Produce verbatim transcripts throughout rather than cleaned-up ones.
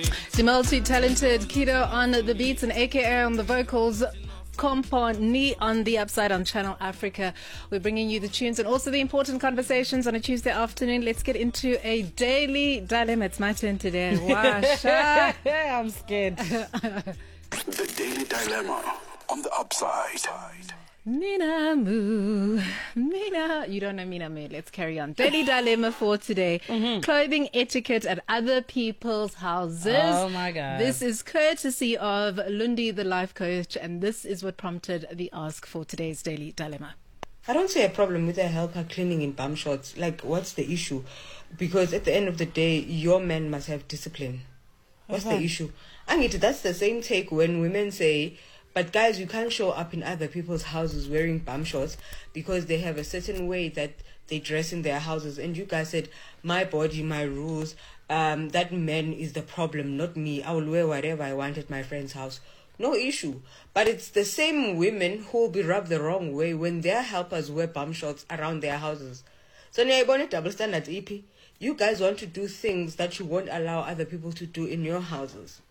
The multi-talented Kido on the beats and A K A on the vocals. Company on the upside on Channel Africa. We're bringing you the tunes and also the important conversations on a Tuesday afternoon. Let's get into a daily dilemma. It's my turn today. Washa. I'm scared. The Daily Dilemma on the upside. Mina Moo. Mina. You don't know Mina Moo. Let's carry on. Daily dilemma for today. Mm-hmm. Clothing etiquette at other people's houses. Oh my God. This is courtesy of Lundi, the life coach, and this is what prompted the ask for today's daily dilemma. I don't see a problem with a helper cleaning in bum shorts. Like, what's the issue? Because at the end of the day, your man must have discipline. What's okay. the issue? Angit, that's the same take when women say, but guys, you can't show up in other people's houses wearing bum shorts because they have a certain way that they dress in their houses. And you guys said, my body, my rules, um, that man is the problem, not me. I will wear whatever I want at my friend's house. No issue. But it's the same women who will be rubbed the wrong way when their helpers wear bum shorts around their houses. So now you're double standard, E P. You guys want to do things that you won't allow other people to do in your houses.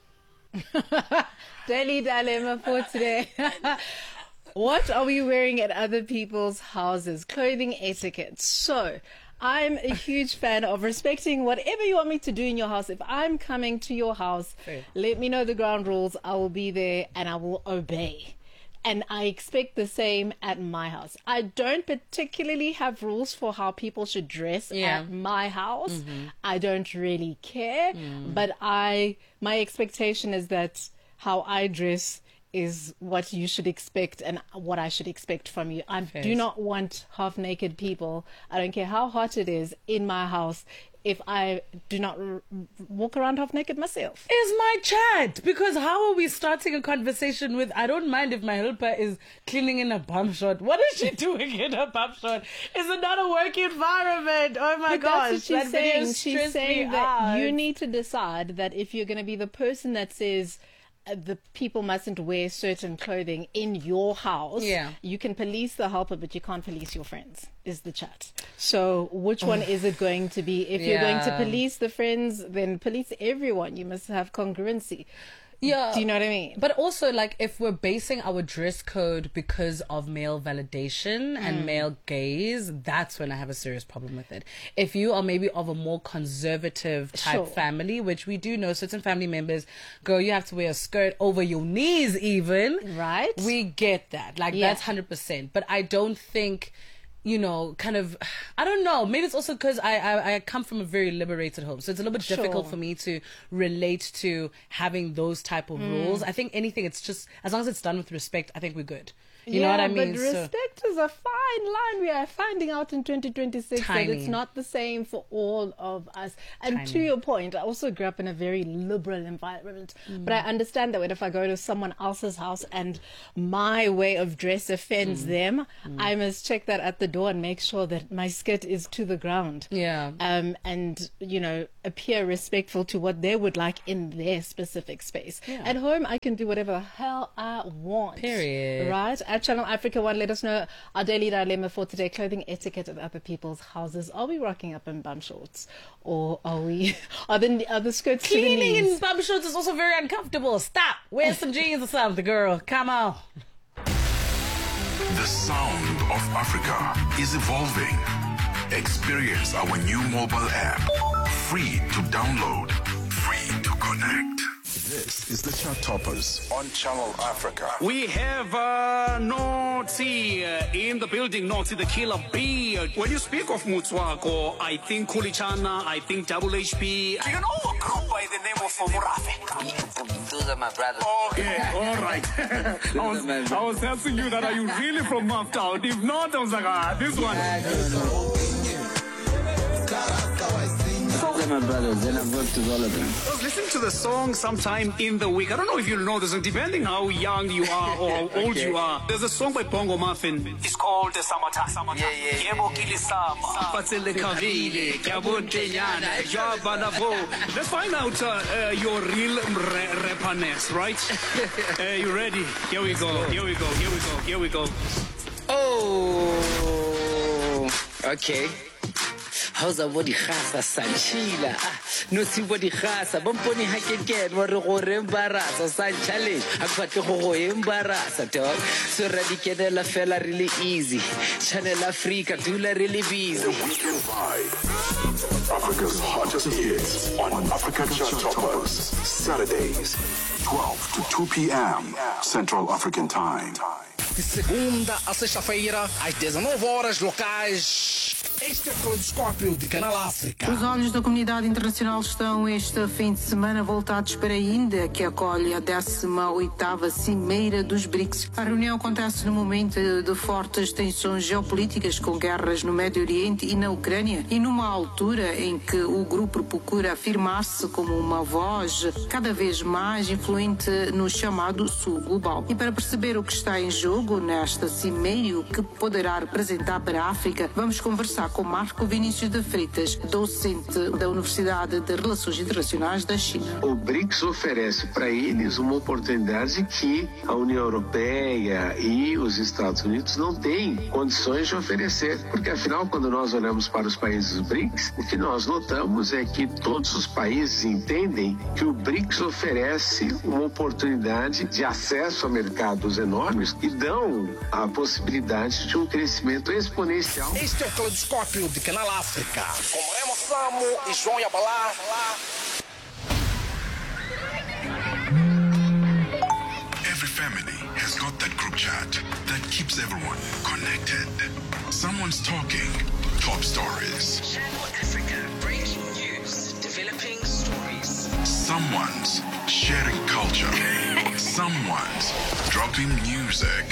Daily dilemma for today. What are we wearing at other people's houses? Clothing etiquette. So, I'm a huge fan of respecting whatever you want me to do in your house. If I'm coming to your house, Fair. Let me know the ground rules. I will be there and I will obey. And I expect the same at my house. I don't particularly have rules for how people should dress yeah. at my house. Mm-hmm. I don't really care. Mm. But I, my expectation is that how I dress is what you should expect and what I should expect from you. I Face. do not want half-naked people. I don't care how hot it is in my house if I do not r- walk around half naked myself. Is my chat. Because how are we starting a conversation with, I don't mind if my helper is cleaning in a bum short. What is she doing in a bum short? Is it not a work environment? Oh my but gosh. That's what she's that saying. She's saying that out. You need to decide that if you're going to be the person that says, Uh, the people mustn't wear certain clothing in your house. Yeah. You can police the helper, but you can't police your friends, is the chat. So which one is it going to be? If yeah. you're going to police the friends, then police everyone. You must have congruency. Yeah. Do you know what I mean? But also, like, if we're basing our dress code because of male validation mm. and male gaze, that's when I have a serious problem with it. If you are maybe of a more conservative type sure. family, which we do know certain family members, girl, you have to wear a skirt over your knees even. Right. We get that. Like, yeah. that's one hundred percent. But I don't think... you know, kind of, I don't know. Maybe it's also because I, I I come from a very liberated home, so it's a little bit sure. difficult for me to relate to having those type of mm. rules. I think anything, it's just as long as it's done with respect, I think we're good. You yeah, know what I mean? But respect so, is a fine line. We are finding out in twenty twenty-six tiny. that it's not the same for all of us. And tiny. to your point, I also grew up in a very liberal environment. Mm. But I understand that when if I go to someone else's house and my way of dress offends mm. them, mm. I must check that at the door and make sure that my skirt is to the ground. Yeah. Um, and, you know, appear respectful to what they would like in their specific space. Yeah. At home, I can do whatever the hell I want. Period. Right? At Channel Africa One, let us know our daily dilemma for today: clothing etiquette at other people's houses. Are we rocking up in bum shorts, or are we are the are the skirts cleaning in bum shorts is also very uncomfortable? Stop. Wear some jeans or something, girl. Come on. The sound of Africa is evolving. Experience our new mobile app, free to download, free to connect. This is the Chart Toppers on Channel Africa. We have uh, Naughty uh, in the building, Naughty the Killer B. When you speak of Mutswako, I think Kulichana, I think Double H P. Do you know a group by the name of Murafe? Those are my brothers. Okay, all right. I, was, I was asking you that, are you really from Maftown? If not, I was like, ah, this one. They're my brothers, and I've worked with all of them. I was listening to the song sometime in the week. I don't know if you know this, depending how young you are or how old okay. you are. There's a song by Bongo Muffin. It's called The Summertime. Summertime. Yeah, yeah. Let's find out uh, uh, your real ra- rapperness, right? uh, you ready? Here we go. Here we go. Here we go. Here we go. Oh, okay. Howza body khasa sanchila. No see body khasa. Bomponi hakeken wa re go re embarasa san challenge. Akwatle go go embarasa dog. So radikele la fela really easy. Channel Africa dula really busy. The Weekend Vibe. Africa's hottest hits on Africa Chart Toppers. Saturdays, twelve to two p.m. Central African Time. De segunda a sexta-feira, às dezenove horas locais. Este é o Caleidoscópio de Canal África. Os olhos da comunidade internacional estão este fim de semana voltados para a Índia, que acolhe a décima oitava Cimeira dos BRICS. A reunião acontece no momento de fortes tensões geopolíticas, com guerras no Médio Oriente e na Ucrânia, e numa altura em que o grupo procura afirmar-se como uma voz cada vez mais influente no chamado Sul Global. E para perceber o que está em jogo nesta cimeira e o que poderá representar para a África, vamos conversar com Marco Vinícius de Freitas, docente da Universidade de Relações Internacionais da China. O BRICS oferece para eles uma oportunidade que a União Europeia e os Estados Unidos não têm condições de oferecer, porque afinal, quando nós olhamos para os países do BRICS, o que nós notamos é que todos os países entendem que o BRICS oferece uma oportunidade de acesso a mercados enormes e dão a possibilidade de um crescimento exponencial. Este é o Caleidoscópio de Canal África, com Remo Samo e João Yabalá. Every family has got that group chat that keeps everyone connected. Someone's talking top stories. Channel Africa, breaking news, developing stories. Someone's sharing culture. Someone's dropping music.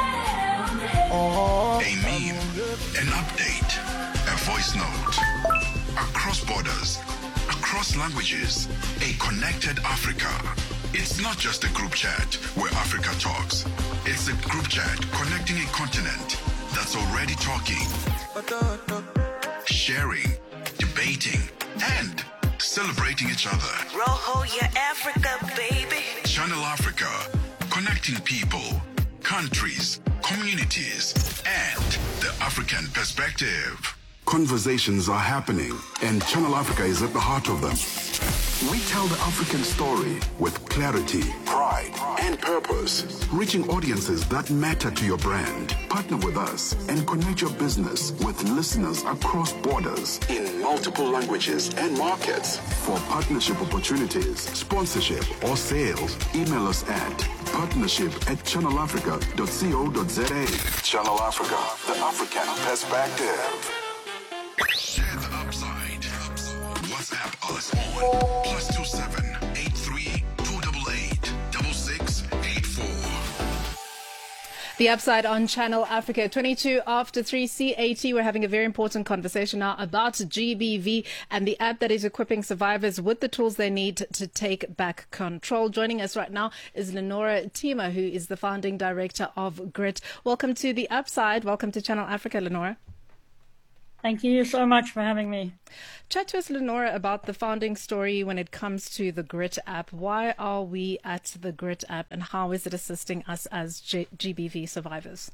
A meme, an update, a voice note. Across borders, across languages, a connected Africa. It's not just a group chat where Africa talks. It's a group chat connecting a continent that's already talking, sharing, debating, and celebrating each other. Roho, your Africa, baby. Channel Africa, connecting people, countries, communities, and the African perspective. Conversations are happening, and Channel Africa is at the heart of them. We tell the African story with clarity, pride, and purpose, reaching audiences that matter to your brand. Partner with us and connect your business with listeners across borders in multiple languages and markets. For partnership opportunities, sponsorship, or sales, email us at partnership at channel africa dot co dot za. Channel Africa, the African perspective. Share the upside. WhatsApp us on plus two seven eight three two eight eight six six eight four. The Upside on Channel Africa, twenty-two after three C eighty. We're having a very important conversation now about G B V and the app that is equipping survivors with the tools they need to take back control. Joining us right now is Lenora Tima, who is the founding director of Grit. Welcome to The Upside. Welcome to Channel Africa, Lenora. Thank you so much for having me. Chat to us, Lenora, about the founding story when it comes to the Grit app. Why are we at the Grit app, and how is it assisting us as G- GBV survivors?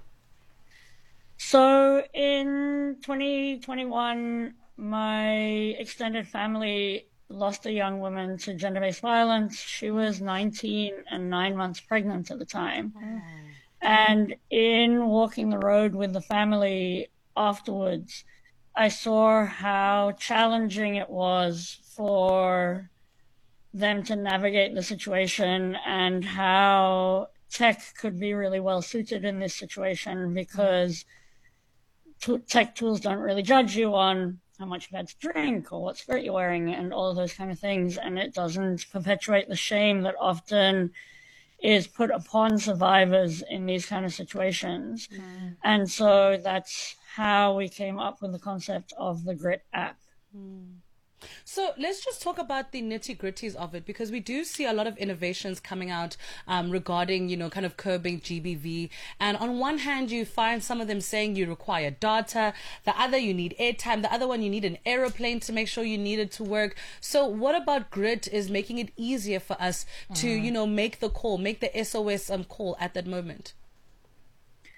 So in twenty twenty-one, my extended family lost a young woman to gender-based violence. She was nineteen and nine months pregnant at the time. Oh. And in walking the road with the family afterwards, I saw how challenging it was for them to navigate the situation, and how tech could be really well suited in this situation, because t- tech tools don't really judge you on how much you've had to drink or what skirt you're wearing and all of those kind of things. And it doesn't perpetuate the shame that often is put upon survivors in these kind of situations. Mm. And so that's how we came up with the concept of the Grit app. Mm. So let's just talk about the nitty gritties of it, because we do see a lot of innovations coming out um, regarding, you know, kind of curbing G B V. And on one hand, you find some of them saying you require data, the other you need airtime, the other one you need an aeroplane to make sure you need it to work. So what about Grit is making it easier for us to, mm. you know, make the call, make the S O S um, call at that moment?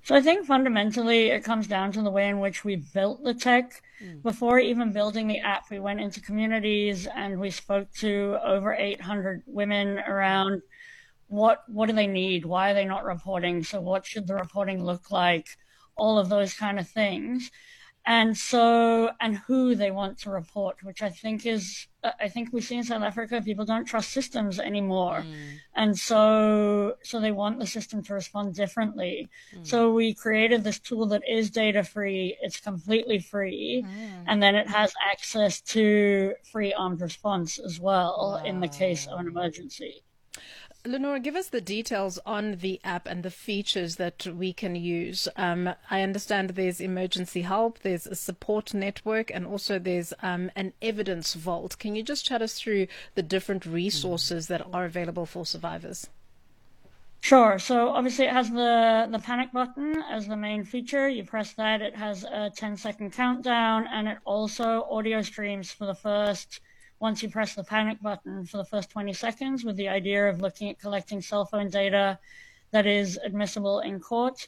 So I think fundamentally it comes down to the way in which we built the tech. Mm. Before even building the app, we went into communities and we spoke to over eight hundred women around what what do they need? Why are they not reporting? So what should the reporting look like? All of those kind of things. And so, and who they want to report, which I think is, I think we see in South Africa, people don't trust systems anymore. Mm. And so, so they want the system to respond differently. Mm. So we created this tool that is data free. It's completely free. Mm. And then it has access to free armed response as well wow. in the case of an emergency. Lenora, give us the details on the app and the features that we can use. Um, I understand there's emergency help, there's a support network, and also there's um, an evidence vault. Can you just chat us through the different resources that are available for survivors? Sure. So obviously it has the, the panic button as the main feature. You press that, it has a ten second countdown, and it also audio streams for the first once you press the panic button for the first twenty seconds, with the idea of looking at collecting cell phone data that is admissible in court.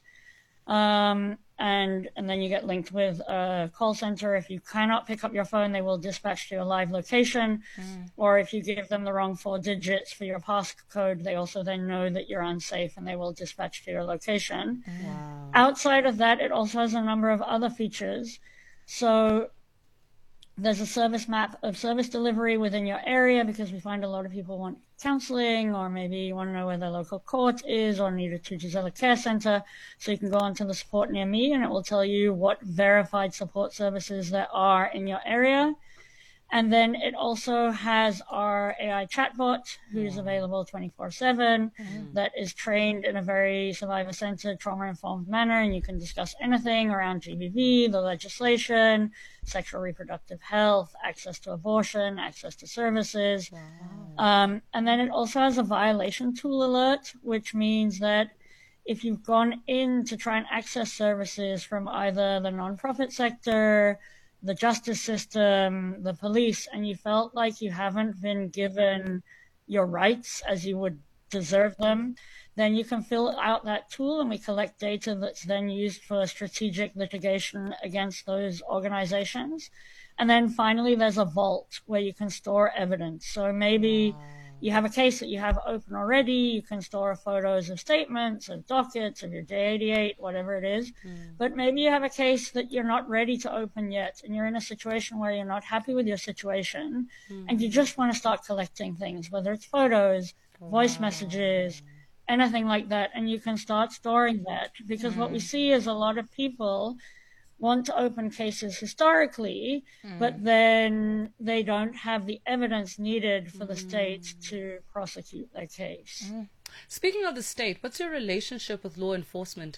Um, and, and then you get linked with a call center. If you cannot pick up your phone, they will dispatch to your live location. Mm. Or if you give them the wrong four digits for your passcode, they also then know that you're unsafe and they will dispatch to your location. Wow. Outside of that, it also has a number of other features. So there's a service map of service delivery within your area, because we find a lot of people want counseling, or maybe you want to know where the local court is, or need a Thuthuzela care center. So you can go onto the support near me and it will tell you what verified support services there are in your area. And then it also has our A I chatbot, who's available twenty-four seven, mm. that is trained in a very survivor-centered, trauma-informed manner, and you can discuss anything around G B V, the legislation, sexual reproductive health, access to abortion, access to services. Wow. Um, and then it also has a violation tool alert, which means that if you've gone in to try and access services from either the nonprofit sector, the justice system, the police, and you felt like you haven't been given your rights as you would deserve them, then you can fill out that tool and we collect data that's then used for strategic litigation against those organizations. And then finally, there's a vault where you can store evidence. So maybe you have a case that you have open already, you can store photos of statements, of dockets, of your J eighty-eight, whatever it is. Mm. But maybe you have a case that you're not ready to open yet, and you're in a situation where you're not happy with your situation, mm. and you just want to start collecting things, whether it's photos, wow. voice messages, anything like that, and you can start storing that. Because mm. what we see is a lot of people want to open cases historically, mm. but then they don't have the evidence needed for the mm. state to prosecute their case. Mm. Speaking of the state, what's your relationship with law enforcement?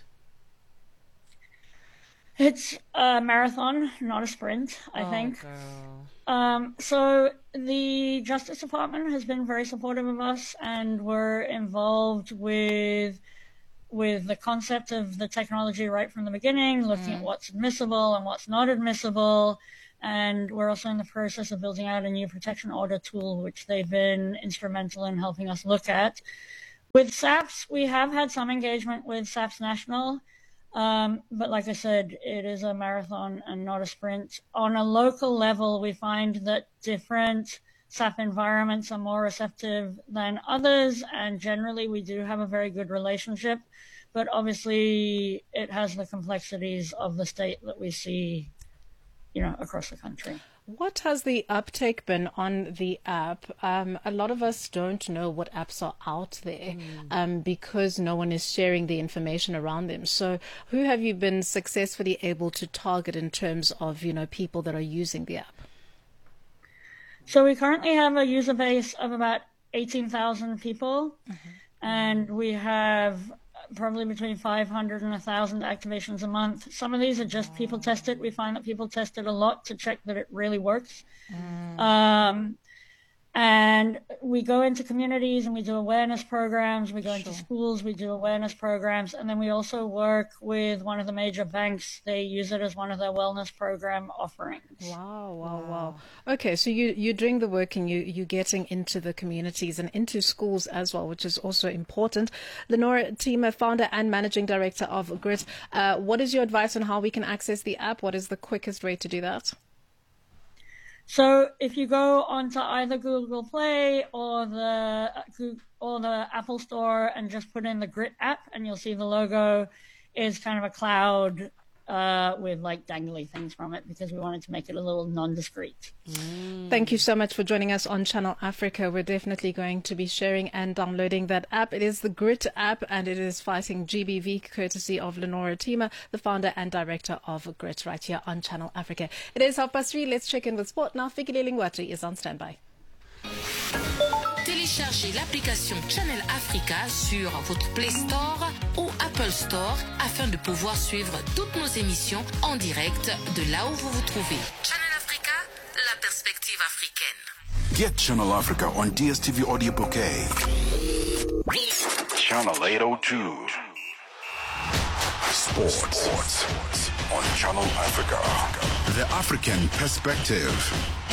It's a marathon, not a sprint, I oh, think. Girl. Um, so the Justice Department has been very supportive of us, and we're involved with with the concept of the technology right from the beginning, looking mm. at what's admissible and what's not admissible. And we're also in the process of building out a new protection order tool, which they've been instrumental in helping us look at. With SAPS, we have had some engagement with SAPS National. Um, but like I said, it is a marathon and not a sprint. On a local level, we find that different S A P environments are more receptive than others, and generally we do have a very good relationship, but obviously it has the complexities of the state that we see, you know, across the country. What has the uptake been on the app? Um, a lot of us don't know what apps are out there mm. um, because no one is sharing the information around them. So who have you been successfully able to target in terms of, you know, people that are using the app? So we currently have a user base of about eighteen thousand people, mm-hmm. and we have probably between five hundred and one thousand activations a month. Some of these are just wow. people tested. We find that people test it a lot to check that it really works. Mm. Um, And we go into communities and we do awareness programs. We go into schools, we do awareness programs. And then we also work with one of the major banks. They use it as one of their wellness program offerings. Wow, wow, wow. Okay, so you, you're doing the work and you, you're getting into the communities and into schools as well, which is also important. Lenora Tema, founder and managing director of Grit. Uh, what is your advice on how we can access the app? What is the quickest way to do that? So if you go onto either Google Play or the or the Apple Store and just put in the Grit app, and you'll see the logo is kind of a cloud uh, with like dangly things from it, because we wanted to make it a little non-discreet. Mm. Thank you so much for joining us on Channel Africa. We're definitely going to be sharing and downloading that app. It is the Grit app, and it is fighting G B V, courtesy of Lenora Tema, the founder and director of Grit, right here on Channel Africa. It is half past three. Let's check in with sport now. Fikile Lingwatri is on standby. Téléchargez l'application Channel Africa sur votre Play Store ou Apple Store afin de pouvoir suivre toutes nos émissions en direct de là où vous vous trouvez. Channel Africa, la perspective africaine. Get Channel Africa on D S T V Audio Bouquet. Channel eight oh two. Sports on Channel Africa. The African perspective.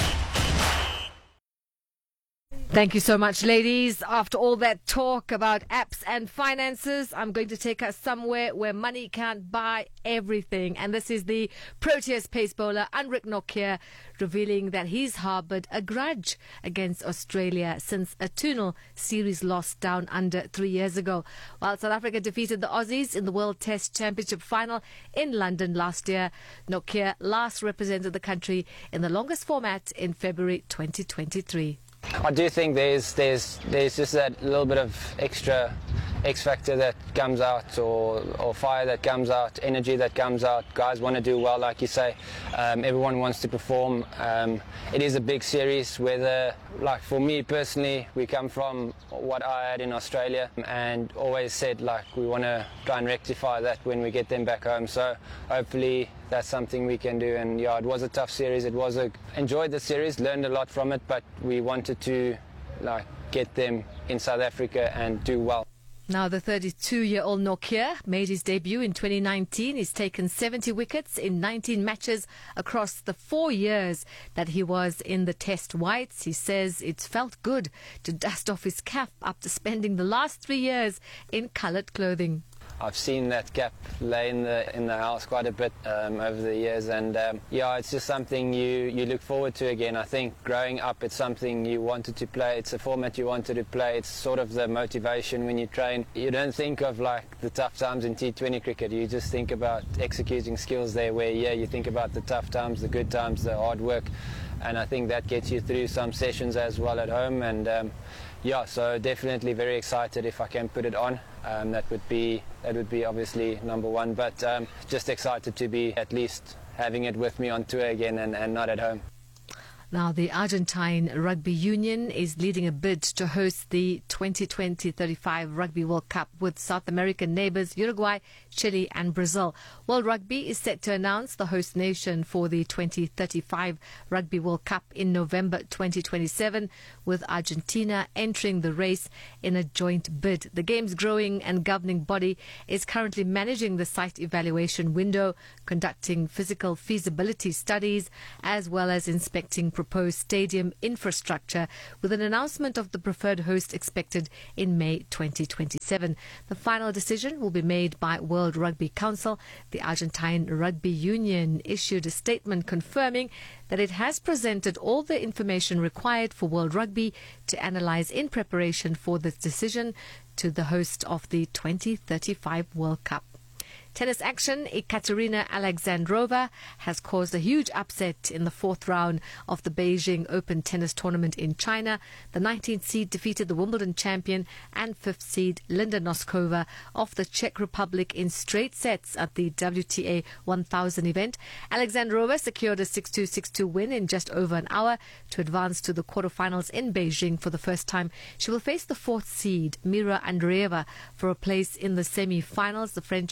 Thank you so much, ladies. After all that talk about apps and finances, I'm going to take us somewhere where money can't buy everything. And this is the Proteas pace bowler, Anrich Nortje, revealing that he's harboured a grudge against Australia since a two nil series loss down under three years ago. While South Africa defeated the Aussies in the World Test Championship final in London last year, Nortje last represented the country in the longest format in February twenty twenty-three. I do think there's there's there's just that little bit of extra X factor that comes out, or or fire that comes out, energy that comes out. Guys want to do well, like you say. Um, everyone wants to perform. Um, it is a big series. Whether, like for me personally, we come from what I had in Australia, and always said like we want to try and rectify that when we get them back home. So hopefully that's something we can do. And yeah, it was a tough series. It was a enjoyed the series, learned a lot from it, but we wanted to like get them in South Africa and do well. Now, the thirty-two-year-old Nortje made his debut in twenty nineteen. He's taken seventy wickets in nineteen matches across the four years that he was in the Test Whites. He says it's felt good to dust off his cap after spending the last three years in coloured clothing. I've seen that cap lay in the in the house quite a bit um, over the years, and um, yeah, it's just something you, you look forward to again. I think growing up, it's something you wanted to play. It's a format you wanted to play. It's sort of the motivation when you train. You don't think of like the tough times in T twenty cricket. You just think about executing skills there. Where yeah, you think about the tough times, the good times, the hard work, and I think that gets you through some sessions as well at home. And um, yeah, so definitely very excited if I can put it on. Um, that would be that would be obviously number one, but um, just excited to be at least having it with me on tour again and, and not at home. Now, the Argentine Rugby Union is leading a bid to host the twenty twenty thirty-five Rugby World Cup with South American neighbours Uruguay, Chile and Brazil. World Rugby is set to announce the host nation for the twenty thirty-five Rugby World Cup in November twenty twenty-seven, with Argentina entering the race in a joint bid. The game's growing and governing body is currently managing the site evaluation window, conducting physical feasibility studies, as well as inspecting proposed stadium infrastructure, with an announcement of the preferred host expected in May twenty twenty-seven. The final decision will be made by World Rugby Council. The Argentine Rugby Union issued a statement confirming that it has presented all the information required for World Rugby to analyse in preparation for this decision to the host of the twenty thirty-five World Cup. Tennis action. Ekaterina Alexandrova has caused a huge upset in the fourth round of the Beijing Open Tennis Tournament in China. The nineteenth seed defeated the Wimbledon champion and fifth seed Linda Noskova of the Czech Republic in straight sets at the W T A one thousand event. Alexandrova secured a six two six two win in just over an hour to advance to the quarterfinals in Beijing for the first time. She will face the fourth seed Mira Andreeva for a place in the semi-finals. The French Open champion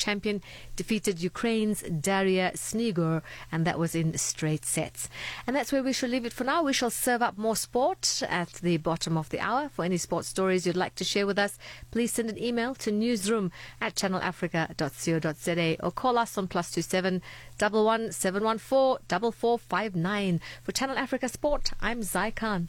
champion defeated Ukraine's Daria Snigor, and that was in straight sets. And that's where we shall leave it for now. We shall serve up more sport at the bottom of the hour. For any sports stories you'd like to share with us, please send an email to newsroom at channel africa dot co dot za or call us on plus two seven one one seven one four four four five nine. For Channel Africa Sport, I'm Zai Khan.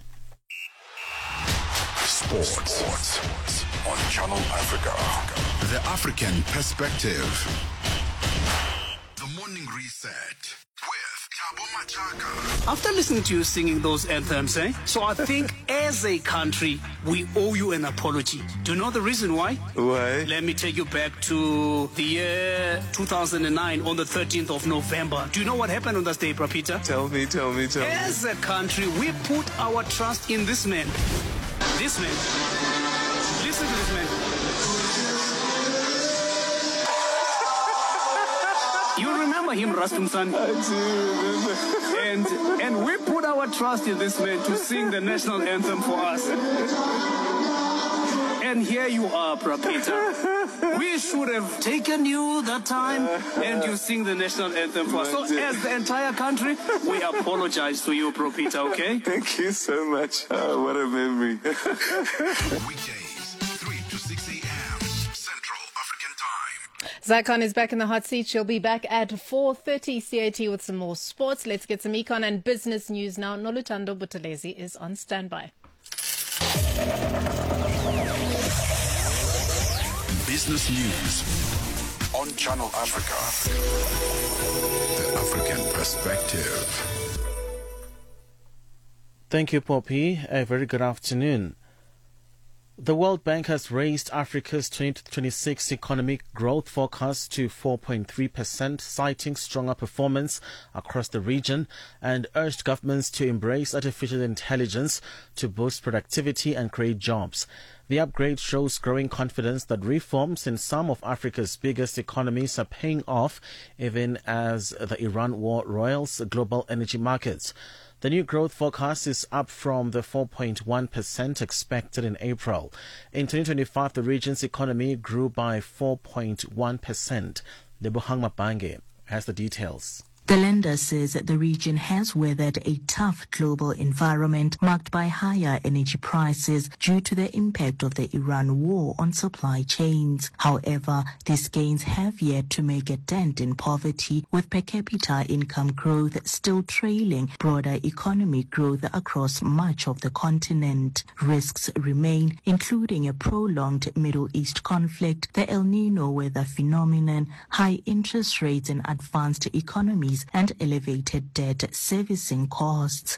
Sports. Sports on Channel Africa. The African Perspective. The Morning Reset with Thabo Machaka. After listening to you singing those anthems, eh? So I think as a country, we owe you an apology. Do you know the reason why? Why? Let me take you back to the year two thousand nine on the thirteenth of November. Do you know what happened on that day, Prapita? Tell me, tell me, tell me. As a country, we put our trust in this man. This man. Listen to this man. You remember him, Rastum San? I do remember. And, and we put our trust in this man to sing the national anthem for us. And here you are, Prapita. We should have taken you that time and you sing the national anthem for us. So as the entire country, we apologize to you, Prapita, okay? Thank you so much. Oh, what a memory. Weekdays, three to six a.m. Central African Time. Zai Khan is back in the hot seat. She'll be back at four thirty C A T with some more sports. Let's get some econ and business news now. Nolutando Buthelezi is on standby. Business news on Channel Africa. The African Perspective. Thank you, Poppy. A very good afternoon. The World Bank has raised Africa's twenty twenty-six economic growth forecast to four point three percent, citing stronger performance across the region, and urged governments to embrace artificial intelligence to boost productivity and create jobs. The upgrade shows growing confidence that reforms in some of Africa's biggest economies are paying off, even as the Iran war roils global energy markets. The new growth forecast is up from the four point one percent expected in April. In twenty twenty-five, the region's economy grew by four point one percent. Lebohang Mabange has the details. The lender says that the region has weathered a tough global environment marked by higher energy prices due to the impact of the Iran war on supply chains. However, these gains have yet to make a dent in poverty, with per capita income growth still trailing broader economic growth across much of the continent. Risks remain, including a prolonged Middle East conflict, the El Nino weather phenomenon, high interest rates in advanced economies, and elevated debt servicing costs.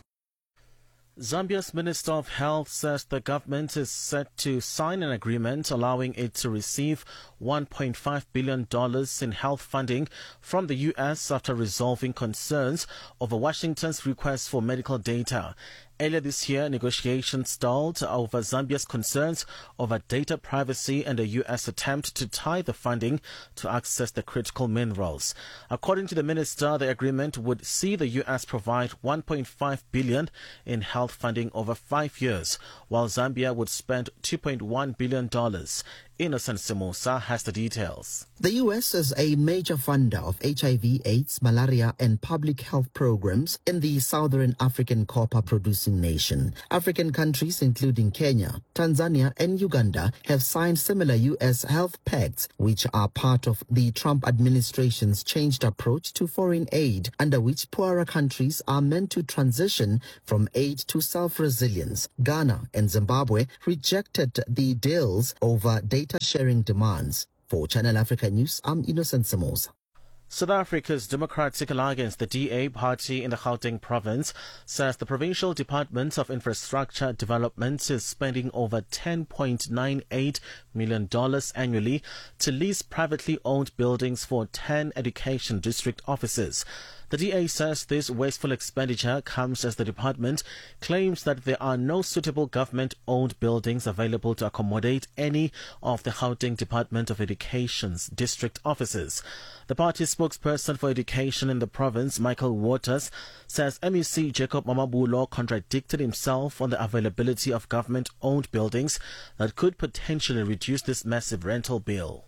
Zambia's Minister of Health says the government is set to sign an agreement allowing it to receive one point five billion dollars in health funding from the U S after resolving concerns over Washington's request for medical data. Earlier this year, negotiations stalled over Zambia's concerns over data privacy and a U S attempt to tie the funding to access the critical minerals. According to the minister, the agreement would see the U S provide one point five billion dollars in health funding over five years, while Zambia would spend two point one billion dollars. Innocent Simusa has the details. The U S is a major funder of H I V, AIDS, malaria and public health programs in the Southern African copper-producing nation. African countries including Kenya, Tanzania and Uganda have signed similar U S health pacts, which are part of the Trump administration's changed approach to foreign aid, under which poorer countries are meant to transition from aid to self-resilience. Ghana and Zimbabwe rejected the deals over data sharing demands. For Channel Africa News, I'm Innocent Samosa. South Africa's Democratic Alliance, the D A party in the Gauteng province, says the Provincial Department of Infrastructure Development is spending over ten point nine eight million dollars annually to lease privately owned buildings for ten education district offices. The D A says this wasteful expenditure comes as the department claims that there are no suitable government-owned buildings available to accommodate any of the Gauteng Department of Education's district offices. The party's spokesperson for education in the province, Michael Waters, says M E C Jacob Mamabulo contradicted himself on the availability of government-owned buildings that could potentially reduce this massive rental bill.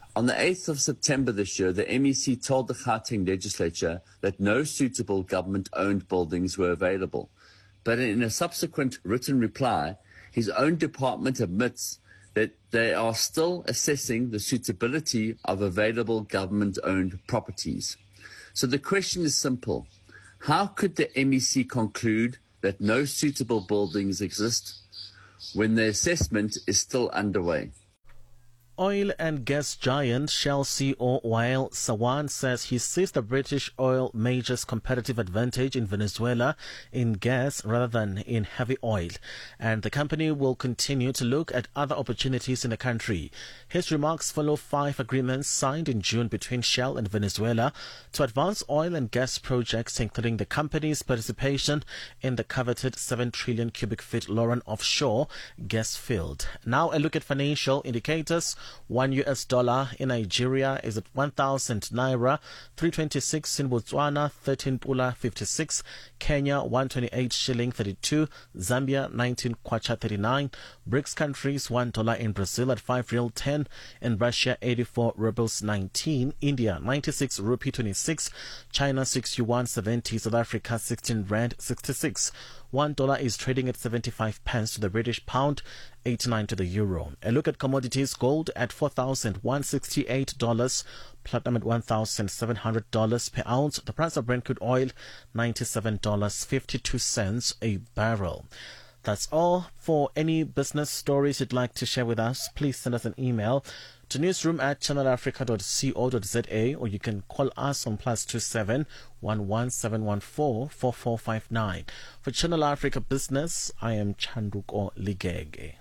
On the eighth of September this year, the M E C told the Gauteng legislature that no suitable government-owned buildings were available. But in a subsequent written reply, his own department admits that they are still assessing the suitability of available government-owned properties. So the question is simple. How could the M E C conclude that no suitable buildings exist when the assessment is still underway? Oil and gas giant Shell C E O Wael Sawan says he sees the British oil major's competitive advantage in Venezuela in gas rather than in heavy oil, and the company will continue to look at other opportunities in the country. His remarks follow five agreements signed in June between Shell and Venezuela to advance oil and gas projects, including the company's participation in the coveted seven trillion cubic feet Lauren offshore gas field. Now a look at financial indicators. One U S dollar in Nigeria is at one thousand naira, three twenty-six in Botswana, thirteen pula fifty-six, Kenya one twenty-eight shilling thirty-two, Zambia nineteen kwacha thirty-nine, BRICS countries one dollar in Brazil at five real ten, in Russia eighty-four rubles nineteen, India ninety-six rupee twenty-six, China six yuan seventy, South Africa sixteen rand sixty-six. One dollar is trading at seventy-five pence to the British pound, eighty-nine to the euro. A look at commodities: gold at four thousand one hundred sixty-eight dollars, platinum at one thousand seven hundred dollars per ounce. The price of Brent crude oil, ninety-seven dollars and fifty-two cents a barrel. That's all. For any business stories you'd like to share with us, please send us an email to newsroom at channel africa dot co dot za, or you can call us on plus two seven one one seven one four four four five nine. For Channel Africa Business, I am Chanduko Ligege.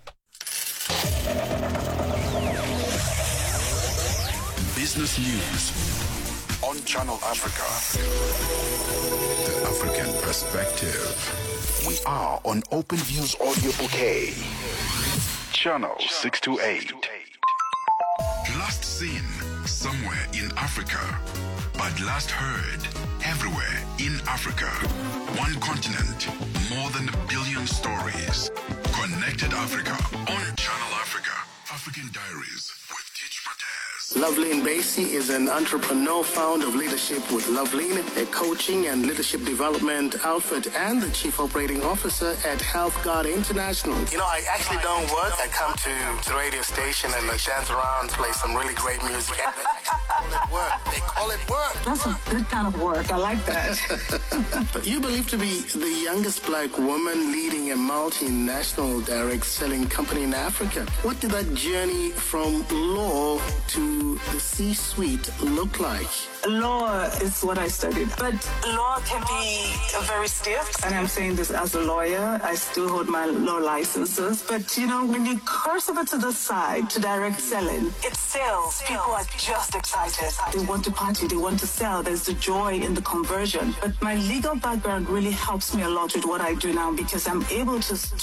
Business News on Channel Africa. The African Perspective. We are on Open Views Audio Bouquet. Channel six two eight. Last seen somewhere in Africa, but last heard everywhere in Africa. One continent, more than a billion stories. Connected Africa on Channel Africa. African Diaries with Teach Matez. Loveline Basie is an entrepreneur, founder of Leadership with Loveline, a coaching and leadership development outfit, and the chief operating officer at Health Guard International. You know, I actually don't work. I come to the radio station and I dance around, play some really great music. They call it work. They call it work. That's a good kind of work. I like that. You believe to be the youngest black woman leading a multinational direct selling company in Africa. What did that journey from law to the C-suite look like? Law is what I studied, but law can be very stiff. And I'm saying this as a lawyer. I still hold my law licenses. But, you know, when you curse over to the side to direct selling, it sells. People are just excited. They want to party. They want to sell. There's the joy in the conversion. But my legal background really helps me a lot with what I do now because I'm able to